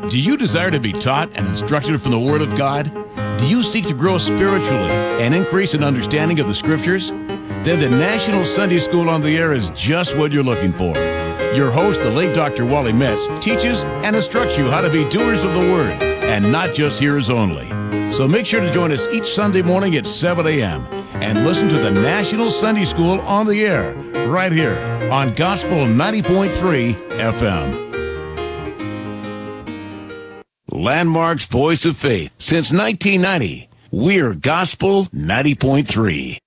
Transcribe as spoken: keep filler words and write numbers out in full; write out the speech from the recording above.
Do you desire to be taught and instructed from the Word of God? Do you seek to grow spiritually and increase in understanding of the Scriptures? Then the National Sunday School on the Air is just what you're looking for. Your host, the late Doctor Wally Metz, teaches and instructs you how to be doers of the Word and not just hearers only. So make sure to join us each Sunday morning at seven a.m. and listen to the National Sunday School on the Air right here on Gospel ninety point three F M. Landmark's Voice of Faith since nineteen ninety. We're Gospel ninety point three.